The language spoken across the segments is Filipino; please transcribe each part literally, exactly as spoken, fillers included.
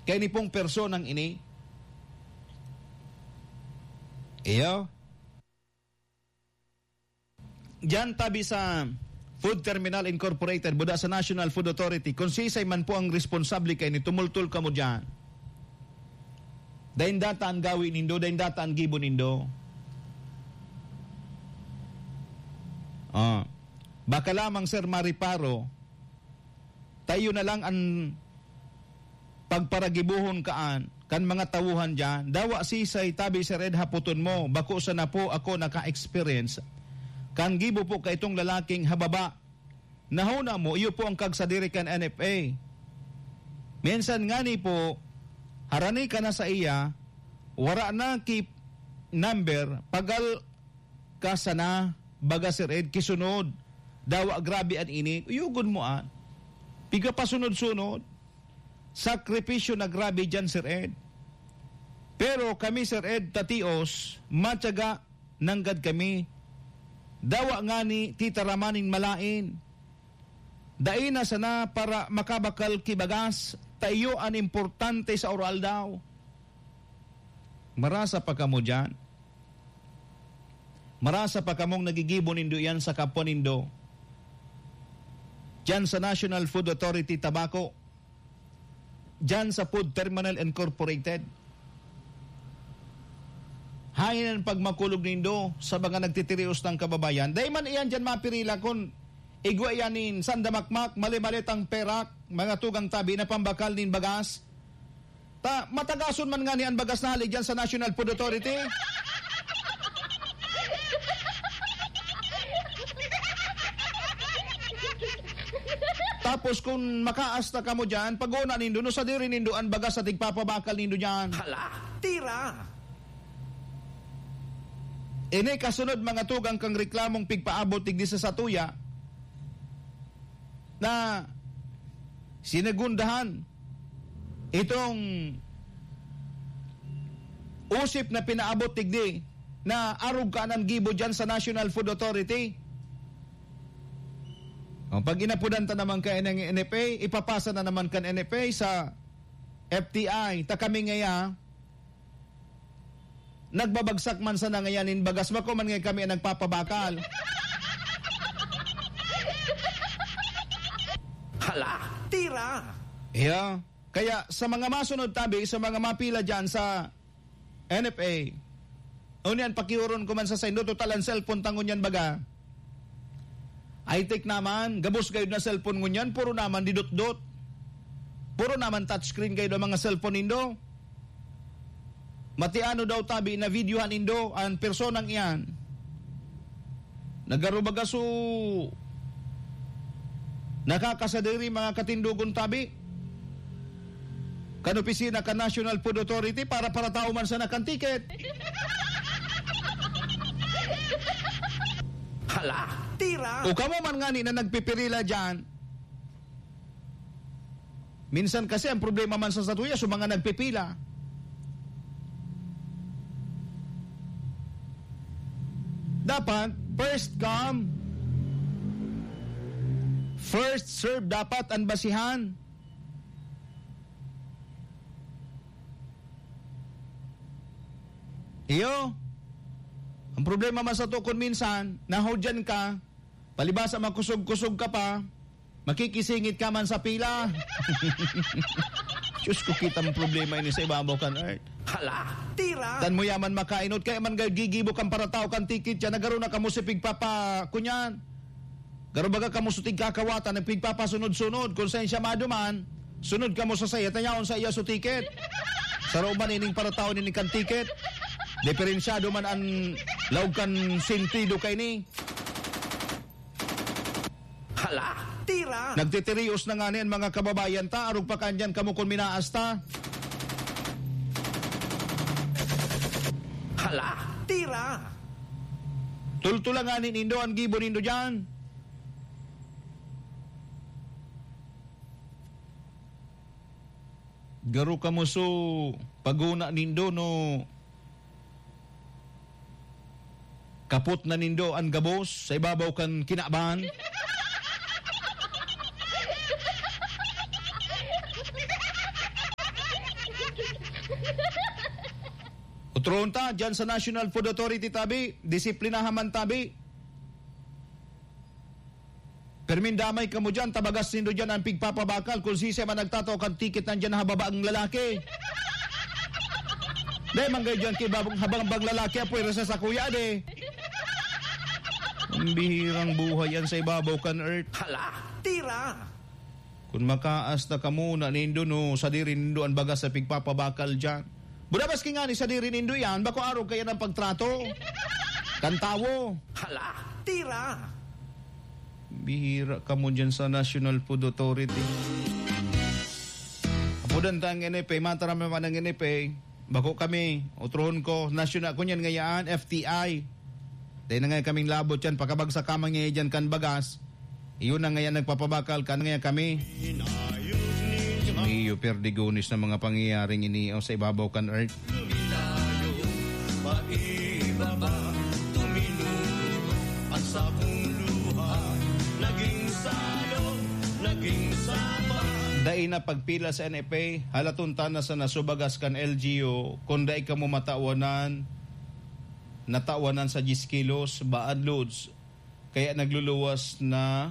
kay ni pong personang ini. Iyo. Diyan tabi sa Food Terminal Incorporated, buda sa National Food Authority, kung sisay man po ang responsable kay ni tumultul ka mo dyan. Dahin data ang gawin nindo, dahin data ang gibo nindo. Ah. Baka lamang Sir Mariparo, tayo na lang ang pagparagibuhon kaan, kan mga tawuhan dyan, dawa sisay tabi Sir Ed haputon mo, bako sa na po ako naka-experience, kan gibo po ka itong lalaking hababa, nahuna mo, iyo po ang kagsadiri kan N F A. Minsan nga ni po, harani ka na sa iya, wara na keep number, pagal ka sana, baga Sir Ed, kisunod, dawa grabe an ini, uyugod mo an, piga pa sunod-sunod, sakripisyo na grabe dyan Sir Ed. Pero kami Sir Ed, tatios, matyaga, nanggad kami, dawa nga ni titaramaning malain, daina sana para makabakal kibagas, tayo an importante sa oral daw. Marasa pa kamo dyan. Marasa pa kamong nagigibo nindo yan sa kapwa nindo. Dyan sa National Food Authority Tabaco. Dyan sa Food Terminal Incorporated. Hangin ang pagmakulog nindo sa mga nagtitirios ng kababayan. Dahil man iyan dyan mapirila kung igwa yanin, sandamakmak, mali-malitang perak, mga tugang tabi na pambakal nin bagas. Ta, matagason man nga ni ang bagas na halig dyan sa National Food Authority. Tapos kung makaasta ka mo dyan, pag-una nindo, no sa diri nindo ang bagas sa tigpapabakal nindo dyan. Hala, tira! Ini kasunod mga tugang kang reklamong pigpaabot tigdi sa satuya na sinagundahan itong usip na pinaabot tigdi na arog ka ng gibo dyan sa National Food Authority. O, pag inapudan ta naman ka ng N F A, ipapasa na naman kan N F A sa F T I. Ta kami ngaya, nagbabagsak man sa nangayanin bagas, bako man ngay kami ang nagpapabakal. Hala, tira! Yeah. Kaya sa mga masunod tabi, sa mga mapila dyan sa N F A, unian pakiuron ko man sa saindo, total ang cellphone tangon yan baga. I-take naman, gabos kayo na cellphone ngunyan, puro naman didot-dot. Puro naman touchscreen kayo na mga cellphone nindo. Matiano daw tabi na videohan nindo ang personang iyan. Nagarubaga so nakakasadiri mga katindugon tabi. Kanopisina ka National Food Authority para para tao man sa nakan ticket. Hala, tira! O kamo man nga ni na nagpipirila dyan. Minsan kasi ang problema man sa satuya, so mga nagpipila. Dapat, first come, first serve dapat ang basihan. Iyo, ang problema man sa tukon minsan, nahodyan ka, palibasa makusog-kusog ka pa, makikisingit ka man sa pila. Diyos ko, kita ang problema ini sa ibabaw kan earth. Hala, tira! Dan mo yaman makainot, kaya man gigibo kang para tao kang tikit yan, nagaro na kamo si pigpapa kunyan. Garo baga kamo sutig kakawatan, nagpigpapa sunod-sunod, kung saan siya maduman, sunod kamo sa saya, tanyaon sa iya su tiket. Sa rooban ining para tao nining kan tiket. Diferensyado man ang laog kan sentido kay ni. Hala, tira! Nagtitirios na nga niyan mga kababayan ta, arog pa kanyan kamo kung minaas ta. Hala, tira! Tultula nga ni nindo ang gibo nindo dyan. Garo ka mo so paguna nindo no kapot na nindo ang gabos sa ibabaw kan kinaban. Utron ta, dyan sa National Food Authority tabi, disiplinahan man tabi. Permindamay ka mo dyan, tabagas nindo dyan ang pigpapabakal, kung sisi man nagtataw kang ticket nandyan na hababa ang lalaki. Dahil manggay dyan kay babang habang bang lalaki, apoy rasa sa kuya de. Ang bihirang buhay yan sa ibabaw kan earth. Hala, tira. Kung makaas na ka muna nindo no, sa dirin nindo ang bagas sa pigpapabakal dyan. Budabas ki nga ni sa dirin nindo yan, bako araw kaya ng pagtrato. Kantawo. Hala, tira. Bihira ka mo dyan sa National Food Authority. Apudan ta ang N F A, matarami man ang N F A. Bako kami, utrohon ko, national, kunyan ngayaan, F T I. Dahil na nga kaming labot yan, pakabagsa kamang ngayon dyan kan bagas. Iyon na ngayon nagpapabakal, kan ngayon kami. Iyo perdigonis na mga pangyayaring iniyaw sa ibabaw kan earth. Luminayo, paibaba, tuminulo, at sa kong luha, naging salong, naging sama. Dahil na pagpila sa N F A, halatuntan na sa nasubagas kan L G U, kung dahil ka mo matawanan, natawanan sa ten kilos, baad loads, kaya nagluluwas na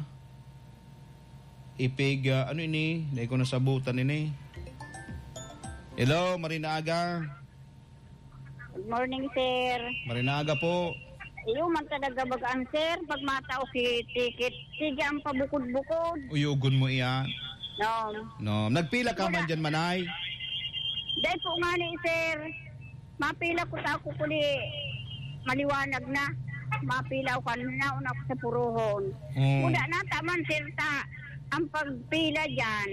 ipig, uh, ano ini? Dahil ko nasabutan ini. Hello, Marinaga. Good morning, sir. Marinaga po. Iyo, man talaga bagaan, sir. Pag matao si ticket, sige ang pabukod-bukod. Uyugon mo iyan. No. No, nagpila ka man dyan, Manay. Dahil po nga ni, sir, mapila ko ta ako kuli maliwanag na. Mapila ko kanina, una ko sa puruhon. Oh. Kuda na, taman, sir, ta. Ang pagpila dyan,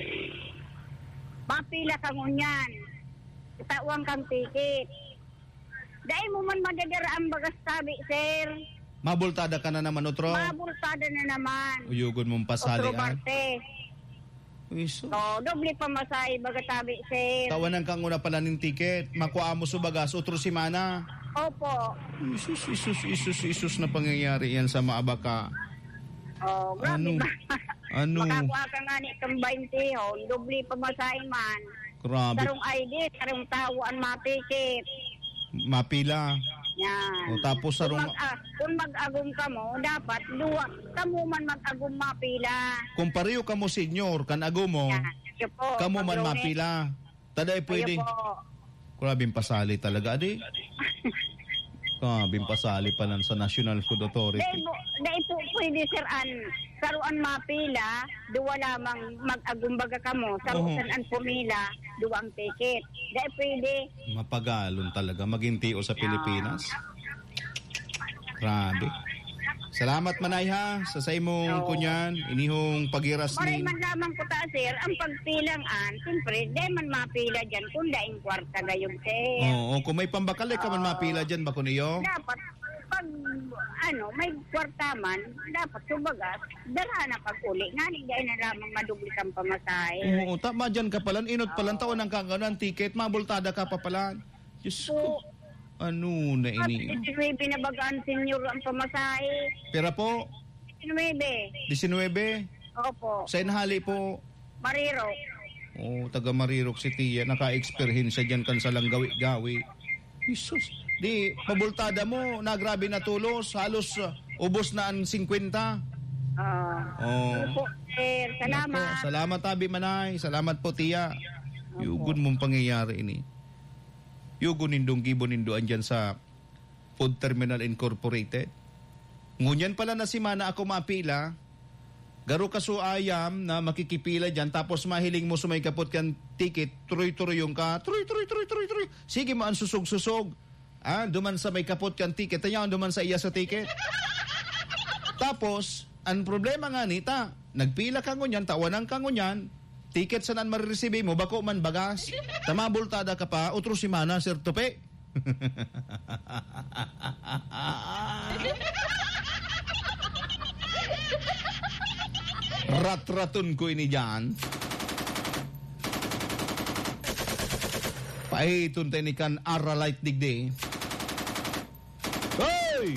mapila ka ngunyan. Tawang kang ticket. Dahil mo man madadara ang bagas tabi, sir. Mabultada ka na naman, Utro. Mabultada na naman. Uyugon mong Otro pasalian. Marte. Uy, so. No, doble pa masay bagatabi, sir. Tawanan kang una pala ng ticket. Makuha mo sa bagas, Utro si Mana. Opo. Isus, isus, isus, isus na pangyayari yan sa maabaka. Oh, grabe Ano? ba? Ano? Makakuha ka nga ni itong twenty, oh. Doble pa masay man. Grabe. Tarong I D, tarong tawaan matikit. Mapila. Yan. O, tapos Kung, sarong... mag, ah, kung mag-agum ka mo, dapat duwa. Kamu man mag-agum mapila. Kung pareho ka mo senior, kan ago mo, Yan. Iyo po. kamo man Pag-lunes. mapila. Taday pwede. Iyo po. Grabing pasali talaga, adi. Grabing pasali pa lang sa National Food Authority. Dahil po, dahil po pwede, sir, an, saruan mapila, duwa lamang mag-agumbaga ka mo. Saruan Oo. an pumila, duwa ang ticket. Dahil pwede, Mapagalon talaga, maging tiyo sa Pilipinas. Grabe. Salamat, Manay, ha, sa sa imong Oo. kunyan, inihong pagiras maray ni... man lamang ko ta, sir, ang pagpilang an, siyempre, dahil man mapila dyan, kung daing kwarta gayong, sir. Oo, kung may pambakal, ka man mapila dyan, bako niyo? Dapat, pag, ano, may kwarta man, dapat subagas, dala na pag-uli. Nga, dahil na lamang madubli kang pamasahe. Oo, tama dyan ka pala. Inot pala, taon ng kagano, ang ticket, mabultada ka pa pala. Diyos ko, So, ano na at ini? may binabagaan senyor ang pamasahe. Pera po, Sinuebe. nineteen, Opo. sa inhali po. Mariro. Oh, taga Marirok si Tia, naka-experience dyan kan sa lang gawi-gawi. Jesus, di, pabultada mo, nagrabe na tulos, halos uh, ubos na ang fifty. Ah. Oh. Opo, sir. Salamat. Nako, salamat, Abi Manay. Salamat po, Tia. Yugon mong pangyayari ini. Yugon nindong gibo nindoan dyan sa Food Terminal Incorporated. Ngunyan pala na si Mana ako mapila. Garo ka so ayam na makikipila dyan, tapos mahiling mo sumay kapot kan ticket, tuloy-tuloy yung ka, tuloy-tuloy-tuloy-tuloy. Sige mo ang susog-susog. Ah, duman sa may kapot kan ticket, tayaw duman sa iya sa ticket. Tapos, ang problema nga nita, nagpila ka ngunyan, tawanan ka ngunyan, ticket sa nan marireceive mo, bako man bagas. Tamabultada ka pa, utro si Mana, Sir Tupe. Rat-raton ko ini dyan. Paitun tayo ni kan aralite digdi. Hoy!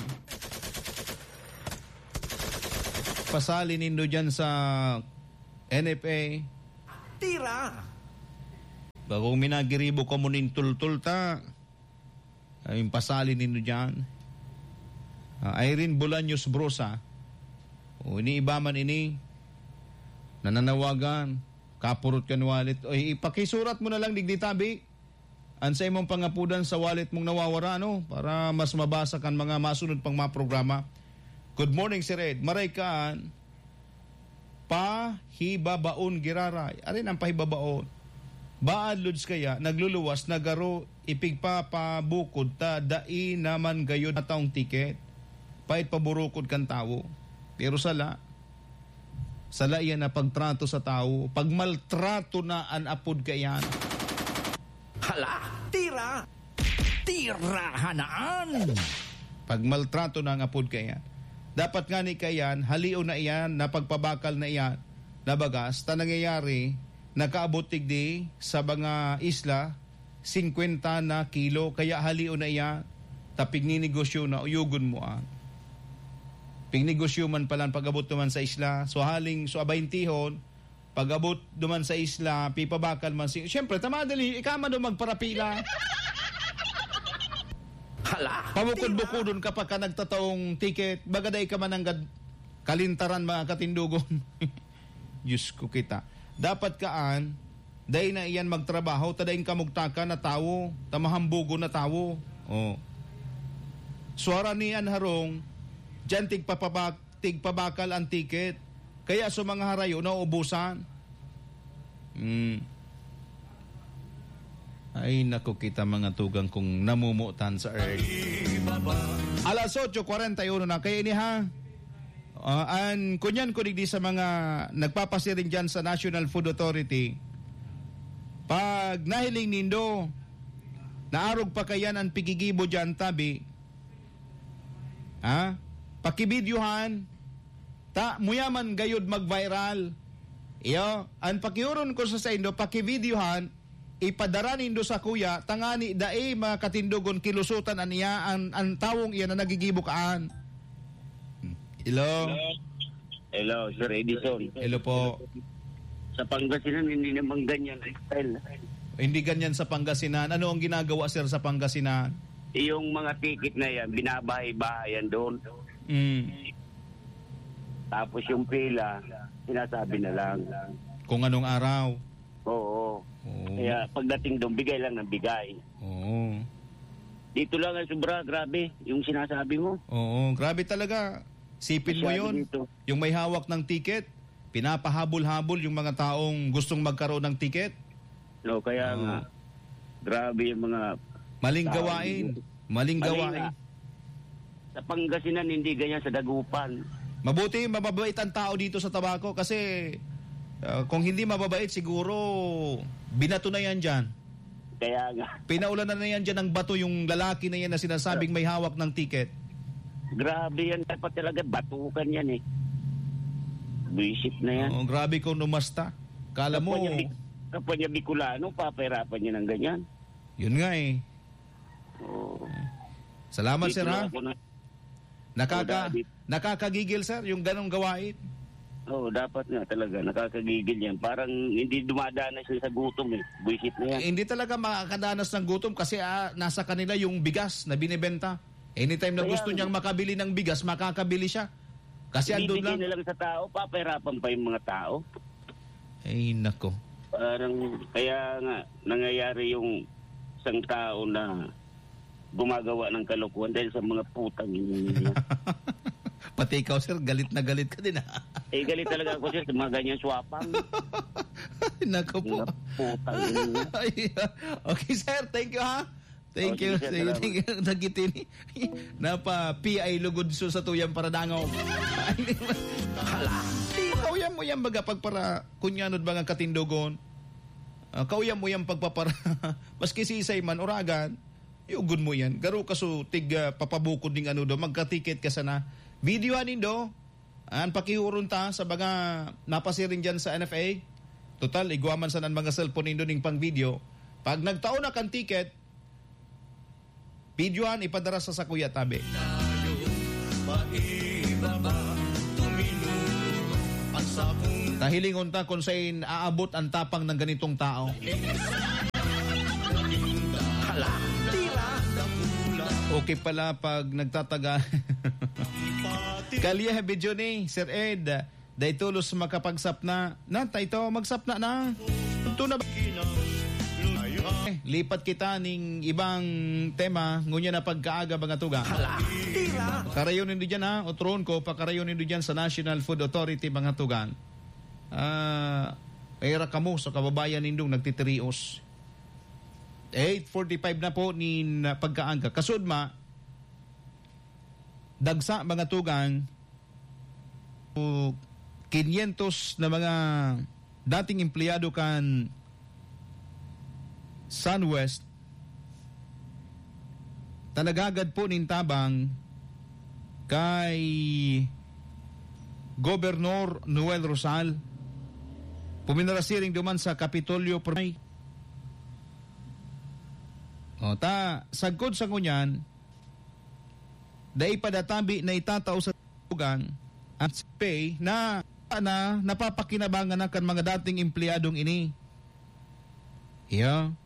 Pasali nindo dyan sa N F A. Tira. Bagong minagiribo ko mo nintultul ta. Ay, yung pasalin ninyo dyan. Uh, Irene Bolaños Brosa. O ini iba man ini. Nananawagan. Kapurot kan wallet. O ipakisurat mo na lang digdi tabi. Ansay mong pangapudan sa wallet mong nawawara, no? Para mas mabasa kan mga masunod pang mga programa. Good morning, Sir Ed. Maray kaan. Pahibabaon giraray. Arin ang pahibabaon. Baad lods kaya, nagluluwas, nagaro, ipigpapabukod ta, dai naman gayon na taong tiket. Pahit paburukod kan tao. Pero sala, sala yan na pagtrato sa tao. Pagmaltrato na anapod kayan. Hala, tira! Tirahanaan! Pagmaltrato na ang apod kayan. Dapat nga ni kayan, halio na iyan, napagpabakal na iyan, nabagas, ta nangyayari, nakaabot tigdi sa mga isla, fifty na kilo, kaya halio na iyan, tapig ninegosyo na, uyugon mo ah. Pignegosyo man palang pag-abot naman sa isla, so haling, so abayntihon, pag-abot naman sa isla, pipabakal man si, siyempre, tamadali, ikama doon magparapila. Hala, Pabukod-bukudon kapag ka nagtataong ticket, bagaday ka man ang kalintaran mga katindugon. Diyos ko kita. Dapat kaan, dahi na iyan magtrabaho, tadaing kamugtaka na tao, tamahambugo na tao. Oh. Suara niyan harong, dyan tigpapabak, tigpabakal ang ticket. Kaya sa mga harayo, nauubusan. Hmm. Ay, naku kita mga tugang kung namumutan sa earth. Alas eight forty-one na. Kaya ini ha, uh, an kunyan ko digdi sa mga nagpapasiring dyan sa National Food Authority. Pag nahiling nindo, naarog pa kayan ang pigigibo dyan tabi. Ha? Pakibidyuhan, ta, muyaman gayod mag-viral. Iyo, ang pakiuron ko sa sa indo, pakibidyuhan, ipadaranin do sa kuya, tangani dae mga katindugon kilusutan aniya ang, ang tawong iyan na nagigibukaan. Hello? Hello, Sir Edison. Hello po. Sa Pangasinan, hindi naman ganyan ang style. Hindi ganyan sa Pangasinan. Ano ang ginagawa, sir, sa Pangasinan? Yung mga ticket na yan, binabahay-bahayan doon. Mm. Tapos yung pila, sinasabi na lang. Kung anong araw? Oo. Oo. Kaya pagdating doon, bigay lang ng bigay. Oo. Dito lang ang sobra, grabe, yung sinasabi mo. Oo, grabe talaga. Sipin mo Masyado yun. dito. Yung may hawak ng ticket, pinapahabol-habol yung mga taong gustong magkaroon ng ticket. No, kaya Oo. nga, grabe yung mga... Maling Tao, gawain. Maling Mali gawain. nga. Sa Pangasinan, hindi ganyan sa Dagupan. Mabuti, mababait ang tao dito sa Tabaco kasi uh, kung hindi mababait, siguro binato na yan dyan. Kaya nga, Pinaulan na yan dyan ng bato yung lalaki na yan na sinasabing may hawak ng ticket. grabe yan. Dapat talaga batukan yan eh. Buisit na yan. Oo, grabe kung numasta. Kala mo, Kapag niya, kapag niya Bicolano, papahirapan niya ng ganyan. yun nga eh. Oo. Salamat, Dito sir, ha? lang ako na- Nakaka, Oo, David. nakakagigil, sir, yung ganong gawain. Oo, dapat nga talaga. Nakakagigil yan. Parang hindi dumadanas siya sa gutom eh. Buisit na yan. Eh, hindi talaga makakadanas ng gutom kasi ah, nasa kanila yung bigas na binibenta. Anytime na Kaya- gusto niyang makabili ng bigas, makakabili siya. Kasi andun Ibibigay lang. na lang sa tao, papahirapan pa yung mga tao. Ay, nako. Parang, kaya nga, nangyayari yung isang tao na gumagawa ng kalokohan dahil sa mga putang nila. Pati ikaw, sir, galit na galit ka din, ha? Eh, galit talaga ako siya sa mga ganyan swapang. Ay, nako po. Mga putang nila. Ay, okay, sir. Thank you, ha? Thank Oh, you. sige, sir, Thank you. Thank you. Nagitin. Napa P I lugod so sa tuyang para dangaw. Hala. Kauyam mo yan baga pagpara kunyanod ba nga katindogon. Uh, kauyam mo yan pagpapara. Maski sisay man oragan. Iugod mo yan. Garo ka so tig uh, papabukod ning ano do. Magka-ticket ka sana. Video anin do. An pakihurun ta sa mga napasiring dyan sa N F A. Total, iguaman sa nan mga cellphone nindo ning pang video. Pag nagtao na kan ticket, videoan ipadara sa sakuya tabi. Tahilingon ta kung saan aabot ang tapang ng ganitong tao. Okay pala pag nagtataga. Kalya video ni Sir Ed. Day tulos makapagsapna. Natay to magsapna na. Ito na. Eh, lipat kita ning ibang tema ngunya na pagkaaga mga tuga. Hala, tira. Karayonin do dyan ha. Utron ko pa karayonin do dyan sa National Food Authority mga tugan. Ah, era kamo sa kababayan nindong nagtitirios. eight forty-five na po ni pagkaaga. Kasudma, dagsa mga tugang quinientos na mga dating empleyado kan SunWest tanagagad po nintabang kay Gobernador Noel Rosal puminarasiring duman sa Kapitolyo Permay. O ta, sagkod sa kunyan, dai padatabi na itataw sa tugang at pay na na napapakinabangan na kan mga dating empleyadong ini. Yeah.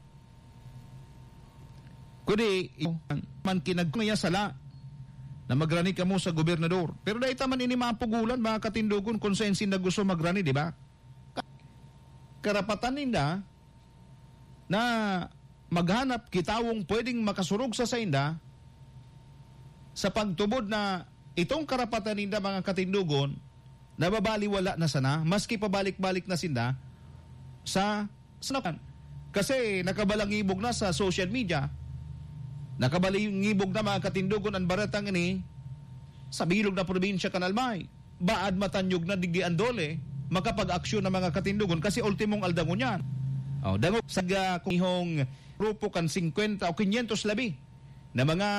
Kudi, man kinagkaya sala na magrani ka mo sa gobernador. Pero dahil taman ini mapugulan, mga katindugon, konsensin na gusto magrani, di ba? Karapatan ninda na maghanap kitawong pwedeng makasurog sa sainda sa pagtubod na itong karapatan ninda mga katindugon nababaliwala na sana, maski pabalik-balik na sinda sa sanakan. Kasi nakabalangibog na sa social media. Nakabalangibog na mga katindugon ang baratang ini sa bilog na probinsya Kanalmay. Baad matanyog na digdi andole makapag-aksyon ng mga katindugon kasi ultimong aldangon yan. Oh, dango sa kung grupo kan fifty o quinientos labi na mga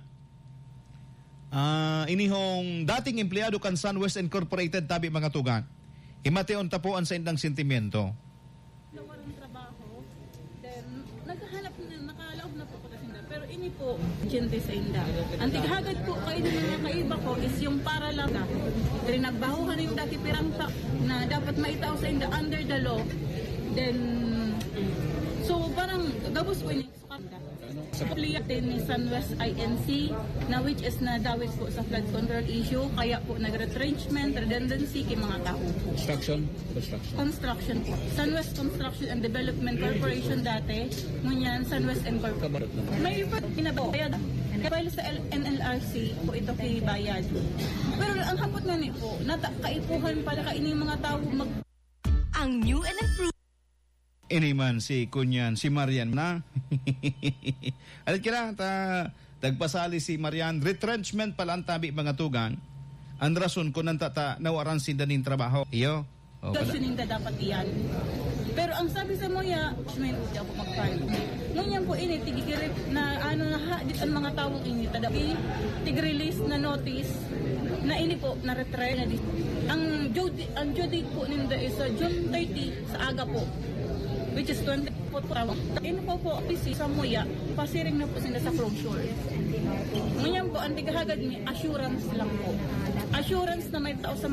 uh, inihong dating empleyado kan SunWest Incorporated tabi mga tugan. Himateon tapuan sa indang sentimiento. Nawalan trabaho, then naghahanap na, nakalaog na po pagkasinda. Pero ini po, gente sa inda. Ang tighagad po kayo ng mga kaiba ko is yung para lang na rinagbahuhan yung dati pirang ta na dapat maitaw sa inda under the law. Then, so parang gabos po yung sa kanda. Pliyat din ni SunWest I N C na which is na dawis po sa flood control issue kaya po nag-retrenchment, redundancy kay mga tao. Construction? Construction. Construction po. SunWest Construction and Development Corporation dati. Ngunyan, SunWest Incorporated. May pinabayad. Dahil sa N L R C po ito kay bayad. Pero ang hapot na ni po, nata kaipuhan para kainin mga tao mag... Ang new and improved Ini man si Kunyan, si Marian na. Alit kira, ta, tagpasali si Marian. Retrenchment pala ang tabi mga tugan. Ang rason ko nang tata nawaran sinda nin trabaho. Iyo. Oh, Gasunin ka dapat iyan. Pero ang sabi sa moya, may hindi ako mag-file. Ngunyan po ini, tigigirip na ano na hadit ang mga tawong ini. Tadabi, tig-release na notice na ini po, na retry na di. Ang due, ang due date po ninda is uh, June thirtieth sa aga po. Which is twenty po po tawag. Ino po po, P C sa moya, pasiring na po sila sa closure. Ngunyan po, ang tigahagad ni assurance lang po. Assurance na may tao sa